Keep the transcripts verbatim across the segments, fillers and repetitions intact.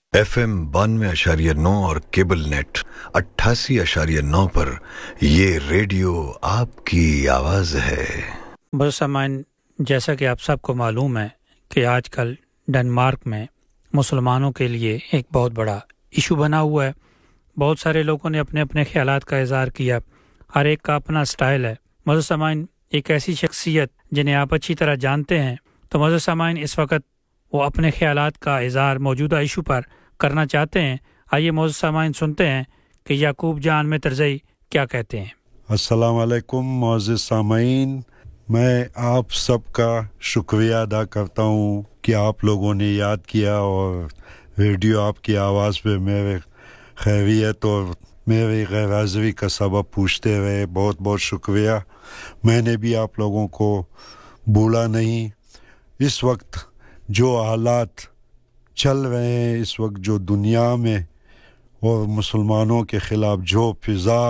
F M بانوے اشاریہ نو اور کیبل نیٹ اٹھاسی اشاریہ نو پر یہ ریڈیو آپ کی آواز ہے۔ بس سامعین، جیسا کہ آپ سب کو معلوم ہے کہ آج کل ڈنمارک میں مسلمانوں کے لیے ایک بہت بڑا ایشو بنا ہوا ہے۔ بہت سارے لوگوں نے اپنے اپنے خیالات کا اظہار کیا، ہر ایک کا اپنا سٹائل ہے۔ معزز سامعین، ایک ایسی شخصیت جنہیں آپ اچھی طرح جانتے ہیں، تو معزز سامعین اس وقت وہ اپنے خیالات کا اظہار موجودہ ایشو پر کرنا چاہتے ہیں۔ آئیے معزز سامعین سنتے ہیں کہ یعقوب جان مترزئی کیا کہتے ہیں۔ السلام علیکم معزز سامعین، میں آپ سب کا شکریہ ادا کرتا ہوں کہ آپ لوگوں نے یاد کیا اور ریڈیو آپ کی آواز پہ میرے خیریت اور میری غیر حاضری کا سبب پوچھتے رہے۔ بہت بہت شکریہ۔ میں نے بھی آپ لوگوں کو بھولا نہیں۔ اس وقت جو حالات چل رہے ہیں، اس وقت جو دنیا میں اور مسلمانوں کے خلاف جو فضا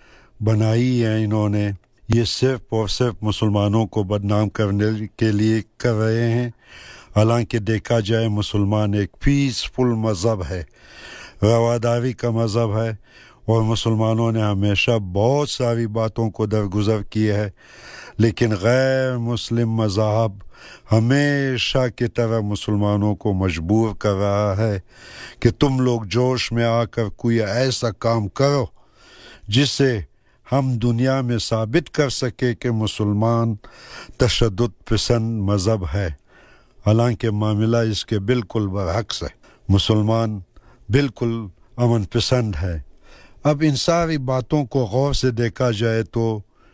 بنائی ہے انہوں نے، یہ صرف اور صرف مسلمانوں کو بدنام کرنے کے لیے کر رہے ہیں۔ حالانکہ دیکھا جائے مسلمان ایک پیسفل مذہب ہے، رواداری کا مذہب ہے، اور مسلمانوں نے ہمیشہ بہت ساری باتوں کو درگزر کیا ہے، لیکن غیر مسلم مذہب ہمیشہ کی طرح مسلمانوں کو مجبور کر رہا ہے کہ تم لوگ جوش میں آ کر کوئی ایسا کام کرو جس سے ہم دنیا میں ثابت کر سکے کہ مسلمان تشدد پسند مذہب ہے، حالانکہ معاملہ اس کے بالکل برعکس ہے۔ مسلمان بالکل امن پسند ہے۔ اب ان ساری باتوں کو غور سے دیکھا جائے تو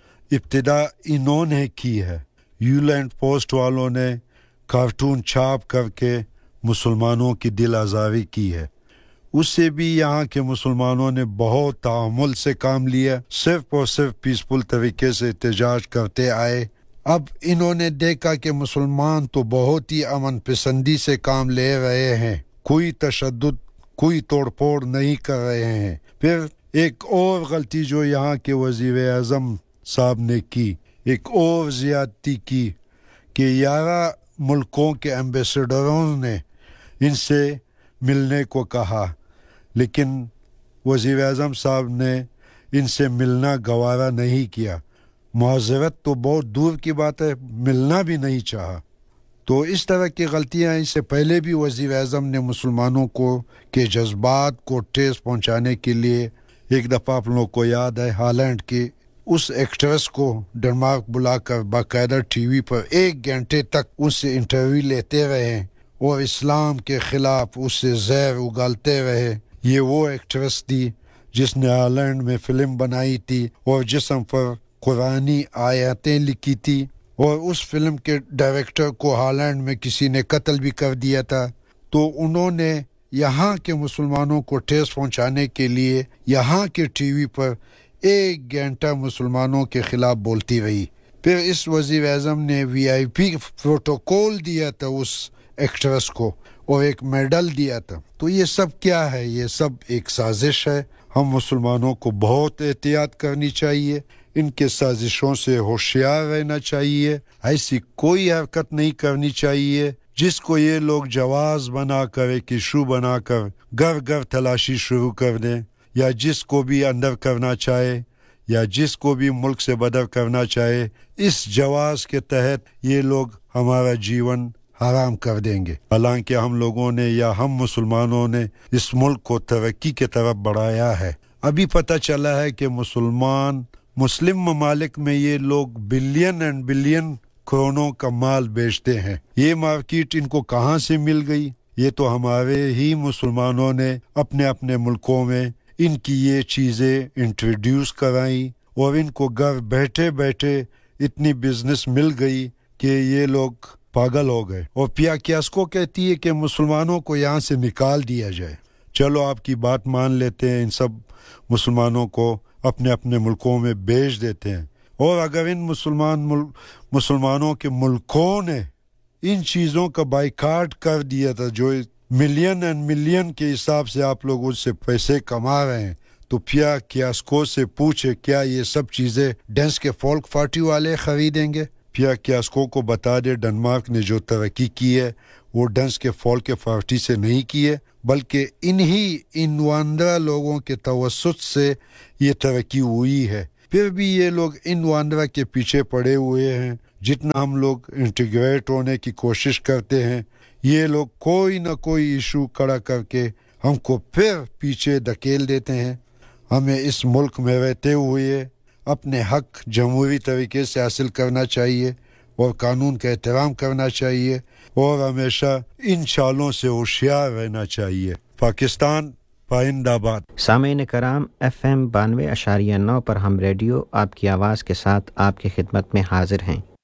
ابتدا انہوں نے کی ہے۔ یو لینڈ پوسٹ والوں نے کارٹون چھاپ کر کے مسلمانوں کی دل آزاری کی ہے۔ اس سے بھی یہاں کے مسلمانوں نے بہت تحمل سے کام لیا، صرف اور صرف پیسفل طریقے سے احتجاج کرتے آئے۔ اب انہوں نے دیکھا کہ مسلمان تو بہت ہی امن پسندی سے کام لے رہے ہیں، کوئی تشدد، کوئی توڑ پھوڑ نہیں کر رہے ہیں۔ پھر ایک اور غلطی جو یہاں کے وزیر اعظم صاحب نے کی، ایک اور زیادتی کی کہ گیارہ ملکوں کے ایمبیسڈروں نے ان سے ملنے کو کہا، لیکن وزیر اعظم صاحب نے ان سے ملنا گوارا نہیں کیا۔ معذرت تو بہت دور کی بات ہے، ملنا بھی نہیں چاہا۔ تو اس طرح کی غلطیاں اس سے پہلے بھی وزیر اعظم نے مسلمانوں کو کے جذبات کو ٹھیس پہنچانے کے لیے، ایک دفعہ آپ لوگوں کو یاد ہے ہالینڈ کی اس ایکٹریس کو ڈنمارک بلا کر باقاعدہ ٹی وی پر ایک گھنٹے تک اس سے انٹرویو لیتے رہے اور اسلام کے خلاف اس سے زہر اگالتے رہے۔ یہ وہ ایکٹریس تھی جس نے ہالینڈ میں فلم بنائی تھی اور جسم پر قرآنی آیاتیں لکھی تھی، اور اس فلم کے ڈائریکٹر کو ہالینڈ میں کسی نے قتل بھی کر دیا تھا۔ تو انہوں نے یہاں کے مسلمانوں کو ٹھیس پہنچانے کے لیے یہاں کے ٹی وی پر ایک گھنٹہ مسلمانوں کے خلاف بولتی رہی۔ پھر اس وزیر اعظم نے وی آئی پی پروٹوکول دیا تھا اس ایکٹریس کو اور ایک میڈل دیا تھا۔ تو یہ سب کیا ہے؟ یہ سب ایک سازش ہے۔ ہم مسلمانوں کو بہت احتیاط کرنی چاہیے، ان کے سازشوں سے ہوشیار رہنا چاہیے۔ ایسی کوئی حرکت نہیں کرنی چاہیے جس کو یہ لوگ جواز بنا کر، ایک ایشو بنا کر گھر گھر تلاشی شروع کر دیں، یا جس کو بھی اندر کرنا چاہے یا جس کو بھی ملک سے بدر کرنا چاہے، اس جواز کے تحت یہ لوگ ہمارا جیون حرام کر دیں گے۔ حالانکہ ہم لوگوں نے یا ہم مسلمانوں نے اس ملک کو ترقی کی طرف بڑھایا ہے۔ ابھی پتہ چلا ہے کہ مسلمان مسلم ممالک میں یہ لوگ بلین اینڈ بلین کروڑوں کا مال بیچتے ہیں۔ یہ مارکیٹ ان کو کہاں سے مل گئی؟ یہ تو ہمارے ہی مسلمانوں نے اپنے اپنے ملکوں میں ان کی یہ چیزیں انٹروڈیوس کرائیں، اور ان کو گھر بیٹھے بیٹھے اتنی بزنس مل گئی کہ یہ لوگ پاگل ہو گئے۔ اور پیا کیاسکو کہتی ہے کہ مسلمانوں کو یہاں سے نکال دیا جائے۔ چلو آپ کی بات مان لیتے ہیں، ان سب مسلمانوں کو اپنے اپنے ملکوں میں بیچ دیتے ہیں، اور اگر ان مسلمان مل... مسلمانوں کے ملکوں نے ان چیزوں کا بائیکاٹ کر دیا تھا، جو ملین اینڈ ملین کے حساب سے آپ لوگ اس سے پیسے کما رہے ہیں، تو پیا کیاسکو سے پوچھے کیا یہ سب چیزیں ڈینس کے فولک پارٹی والے خریدیں گے؟ پیا کیاسکو کو بتا دے ڈنمارک نے جو ترقی کی ہے وہ ڈنس کے فال کے پارٹی سے نہیں کیے بلکہ انہی انواندہ لوگوں کے توسط سے یہ ترقی ہوئی ہے پھر بھی یہ لوگ انواندہ کے پیچھے پڑے ہوئے ہیں جتنا ہم لوگ انٹیگریٹ ہونے کی کوشش کرتے ہیں یہ لوگ کوئی نہ کوئی ایشو کھڑا کر کے ہم کو پھر پیچھے دھکیل دیتے ہیں ہمیں اس ملک میں رہتے ہوئے اپنے حق جمہوری طریقے سے حاصل کرنا چاہیے اور قانون کا احترام کرنا چاہیے اور ہمیشہ ان چالوں سے ہوشیار رہنا چاہیے پاکستان پائندہ باد سامعین کرام ایف ایم بانوے اشاریہ نو پر ہم ریڈیو آپ کی آواز کے ساتھ آپ کی خدمت میں حاضر ہیں